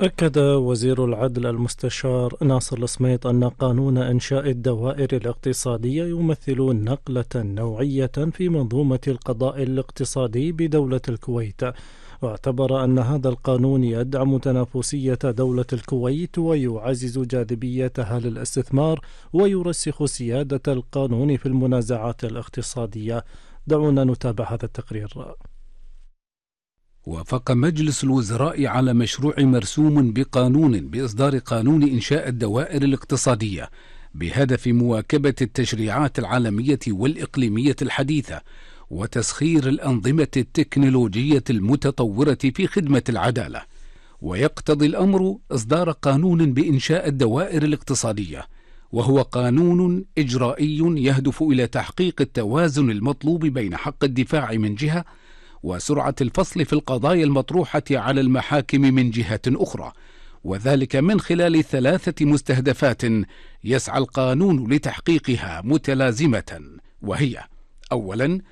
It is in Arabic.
أكد وزير العدل المستشار ناصر السميط أن قانون إنشاء الدوائر الاقتصادية يمثل نقلة نوعية في منظومة القضاء الاقتصادي بدولة الكويت، واعتبر أن هذا القانون يدعم تنافسية دولة الكويت ويعزز جاذبيتها للاستثمار ويرسخ سيادة القانون في المنازعات الاقتصادية. دعونا نتابع هذا التقرير. وافق مجلس الوزراء على مشروع مرسوم بقانون بإصدار قانون إنشاء الدوائر الاقتصادية بهدف مواكبة التشريعات العالمية والإقليمية الحديثة وتسخير الأنظمة التكنولوجية المتطورة في خدمة العدالة. ويقتضي الأمر إصدار قانون بإنشاء الدوائر الاقتصادية، وهو قانون إجرائي يهدف إلى تحقيق التوازن المطلوب بين حق الدفاع من جهة وسرعة الفصل في القضايا المطروحة على المحاكم من جهة أخرى، وذلك من خلال 3 مستهدفات يسعى القانون لتحقيقها متلازمة، وهي: أولا،